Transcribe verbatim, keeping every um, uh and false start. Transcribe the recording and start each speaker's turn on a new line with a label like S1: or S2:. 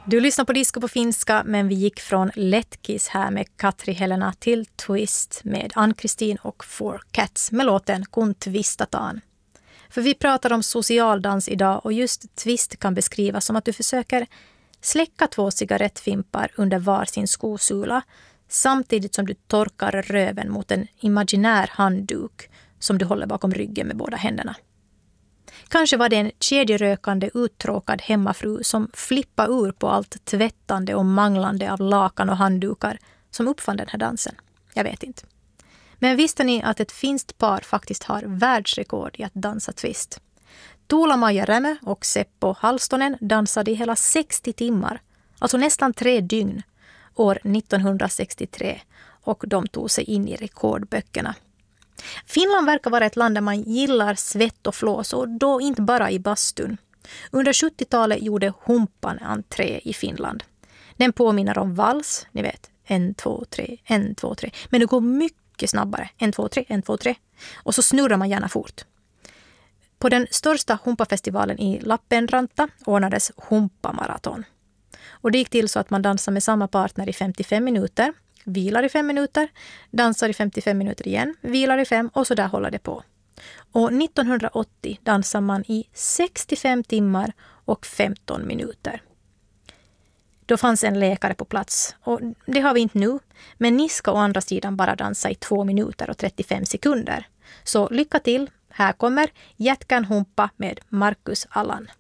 S1: Du lyssnar på Disco på finska, men vi gick från Lättkiss här med Katri Helena till Twist med Ann-Kristin och Four Cats med låten Kun Twistatan. För vi pratar om socialdans idag och just twist kan beskrivas som att du försöker släcka två cigarettfimpar under varsin skosula samtidigt som du torkar röven mot en imaginär handduk som du håller bakom ryggen med båda händerna. Kanske var det en kedjerökande, uttråkad hemmafru som flippade ur på allt tvättande och manglande av lakan och handdukar som uppfann den här dansen. Jag vet inte. Men visste ni att ett finskt par faktiskt har världsrekord i att dansa twist? Tuula-Maija Rämö och Seppo Halstonen dansade i hela sextio timmar, alltså nästan tre dygn, år nittonhundrasextiotre, och de tog sig in i rekordböckerna. Finland verkar vara ett land där man gillar svett och flås, och då inte bara i bastun. Under sjuttiotalet gjorde humpan entré i Finland. Den påminner om vals, ni vet, en, två, tre, en, två, tre. Men det går mycket snabbare, en, två, tre, en, två, tre. Och så snurrar man gärna fort. På den största humpafestivalen i Lappenranta ordnades humpamaraton. Och det gick till så att man dansar med samma partner i femtiofem minuter, vilar i fem minuter, dansar i femtiofem minuter igen, vilar i fem och så där håller det på. Och nittonhundraåttio dansar man i sextiofem timmar och femton minuter. Då fanns en läkare på plats och det har vi inte nu, men ni ska å andra sidan bara dansa i två minuter och trettiofem sekunder. Så lycka till, här kommer Jätkän humpa med Marcus Allan.